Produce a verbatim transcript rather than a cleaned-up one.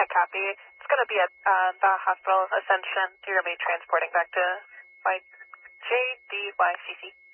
copy. It's going to be at uh, the hospital Ascension. You're going to be transporting back to Y J D Y C C.